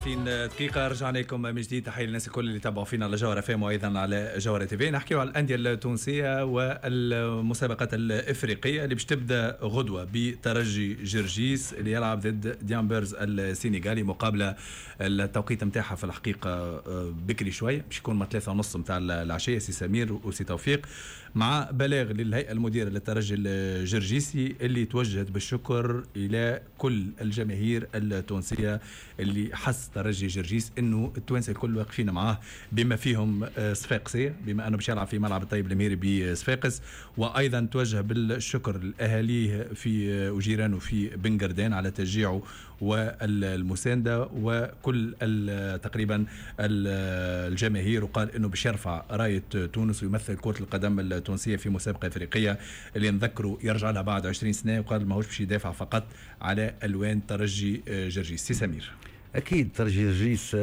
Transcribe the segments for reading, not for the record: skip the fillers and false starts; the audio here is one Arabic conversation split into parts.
دقيقة رجعنا لكم من جديد. تحية للناس الكل اللي تابعوا فينا على جوهرة فام وأيضا على جوهرة تي في. نحكيو على الأندية التونسية والمسابقات الإفريقية اللي باش تبدأ غدوة بترجي جرجيس اللي يلعب ضد ديامبرز السينغالي. مقابلة التوقيت نتاعها في الحقيقة بكري شوية، باش يكون 3:30 نتاع العشية. سي سمير وسي توفيق مع بلاغ للهيئة المديرة للترجي الجرجيسي اللي توجهت بالشكر إلى كل الجماهير التونسية اللي حس ترجي جرجيس انه التوانسه الكل واقفين معاه، بما فيهم صفاقسيه بما انه باش يلعب في ملعب الطيب الميري بصفاقس. وايضا توجه بالشكر لاهاليه في وجيرانه في بن قردان على تشجيعه والمسانده وكل تقريبا الجماهير، وقال انه باش يرفع رايه تونس ويمثل كره القدم التونسيه في مسابقه افريقيه اللي نذكروا يرجع لها بعد 20 سنه. وقال ماهوش باش يدافع فقط على الوان ترجي جرجيس. سي سمير. أكيد ترجي جرجيس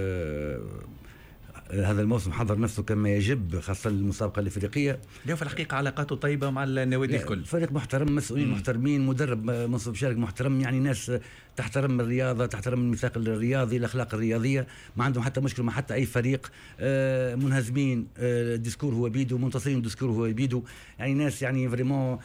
هذا الموسم حضر نفسه كما يجب، خاصة المسابقة الإفريقية. اليوم في الحقيقة علاقاته طيبة مع النوادي الكل، فريق محترم، مسؤولين محترمين، مدرب منصب شارك محترم، يعني ناس تحترم الرياضة، تحترم الميثاق الرياضي، الأخلاق الرياضية، ما عندهم حتى مشكلة مع حتى أي فريق. منهزمين الديسكور هو بيدو، منتصرين الديسكور هو بيدو، يعني ناس يعني فريمون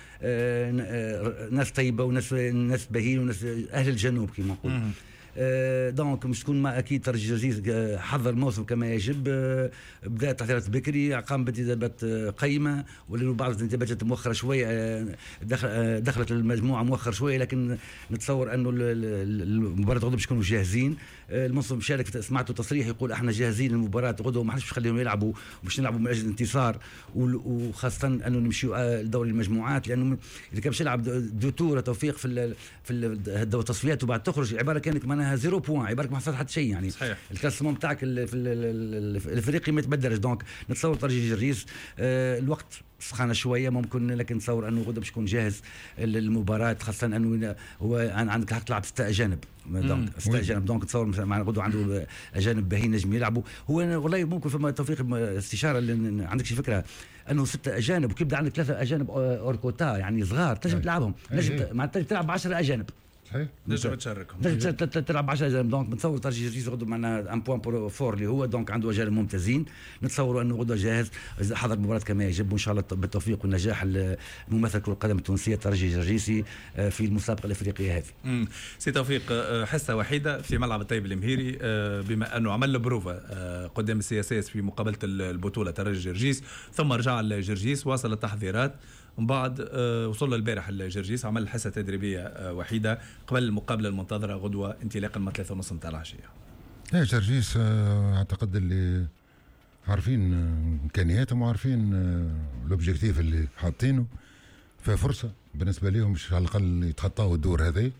ناس طيبة وناس بهين وناس أهل الجنوب كما نقول. دونك مش تكون ما اكيد ترجي جرجيس حضر الموسم كما يجب. بدا تحضيرات بكري، قام بانتدابات قيمه، ولو بعض الانتدابات مؤخره شويه، دخلت المجموعه مؤخر شويه، لكن نتصور انه المباراه غدوه باش يكونوا جاهزين. المنصب مشارك، سمعتوا تصريح يقول احنا جاهزين للمباراه غدوه، ما حدش باش نخليهم يلعبوا، باش نلعبوا من اجل الانتصار، وخاصه انه نمشيوا لدوري المجموعات، لانه اذا كان باش يلعب دو تور توفيق في الدوري التصفيات وبعد تخرج عباره كانت معناها 0 بوان، عبارك ما حصل حتى شيء يعني. صحيح. الكلاسمون بتاعك في الافريقي ما يتبدلش. دونك نتصور ترجي جرجيس الوقت سخانه شويه ممكن، لكن نتصور انه غدا باش يكون جاهز للمباراه، خاصه انه هو عندك حق تلعب 6 اجانب. دونك 6 اجانب، دونك تصور مع غدا عنده اجانب باهين نجم يلعبوا. هو والله ممكن فما توفيق استشاره، لان عندك شي فكره انه 6 اجانب وكيبدا عندك 3 اجانب اوركوتا يعني صغار تنجم تلعبهم، نجم معناتها تلعب ب 10 اجانب. نجم تشاركهم، تلعب 10 اجانب. دونك نتصور ترجي جرجيس غدو معنا ان بوان فور اللي هو دونك عنده اجانب ممتازين. نتصوروا انه غدو جاهز حضر المباراه كما يجب، وان شاء الله بالتوفيق والنجاح الممثل كره القدم التونسيه ترجي جرجيسي في المسابقه الافريقيه هذه. سي توفيق، حصه وحيده في ملعب الطيب المهيري، بما انه عمل بروفا قدام السياسات في مقابله البطوله ترجي جرجيس، ثم رجع لجرجيس واصل التحضيرات، ومن بعد وصل البارح لجرجيس عمل حصه تدريبيه وحيده قبل المقابله المنتظره غدوه انطلاقا من 3:30 نتاع العشيه. جرجيس اعتقد اللي عارفين امكانياتهم وعارفين الاوبجيكتيف اللي حاطينه، ففرصه بالنسبه لهم باش على الاقل يتخطاوا الدور هذا،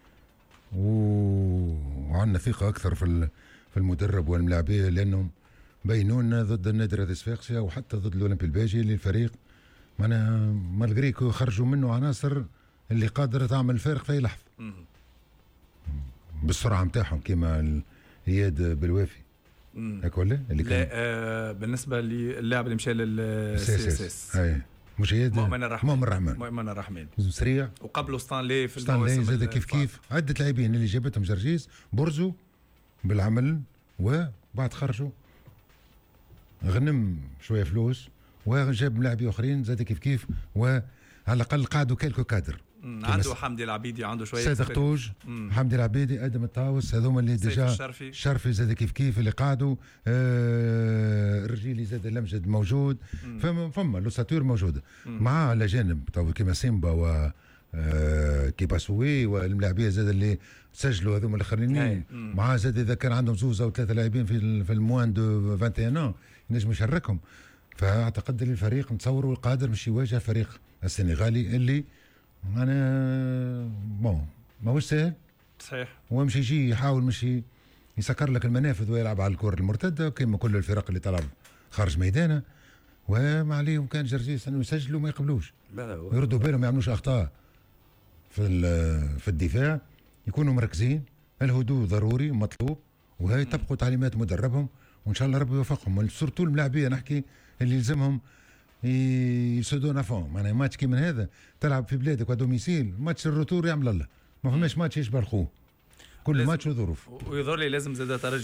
وعندنا ثقه اكثر في المدرب والملاعبيه، لانهم بينوا لنا ضد النادي رادس صفاقسيا وحتى ضد الاولمبي الباجي اللي الفريق معناها مالغريكو خرجوا منه عناصر اللي قادره تعمل فارق في اي لحظه بالسرعه نتاعهم، كيما اياد بالوافي هاك ولا اللي كان بالنسبه للاعب اللي مشى للسياسس مش اياد، مؤمن الرحمن سريع، وقبله ستانلي زاد كيف عده لاعبين اللي جابتهم جرجيس برزوا بالعمل، وبعد خرجوا غنم شويه فلوس وجاب لاعبين اخرين زاد كيف وعلى الاقل قعدوا كالكو كادر. عنده حمدي العبيدي، عنده شويه سيد خطوج، حمدي العبيدي، ادم الطاوس، هذوما اللي ديجا الشرفي زاد كيف اللي قعدوا، الرجيلي زاد الامجد موجود، فما لوساتور موجوده مع على جانب تو كيما سيمبا و كيباسوي والملاعبيه زاد اللي سجلوا هذوما الاخرين، مع زاد اذا كان عندهم زوز او 3 لاعبين في الموان دو 21 ينجم يشاركهم. فاعتقد الفريق نتصوروا قادر باش يواجه فريق السنغالي اللي انا ماهوش سهل. صحيح. ومش يجي يحاول مش يسكر لك المنافذ ويلعب على الكره المرتده كما كل الفرق اللي تلعب خارج ميدانه، وما عليهم كان جرجيس انه يسجلوا ما يقبلوش، يردوا بالهم ما يعملوش اخطاء في الدفاع، يكونوا مركزين. الهدوء ضروري مطلوب، وهي تبقوا تعليمات مدربهم، وان شاء الله ربي يوفقهم. سورتو الملاعبيه نحكي اللي يلزمهم يسدون افون، معناها ماتش كي من هذا تلعب في بلادك ودوميسيل، ماتش الروتور يعمل الله، ما فماش ماتش يشبه الخو. كل ماتش وظروف. ويظهر لي لازم زاد ترجي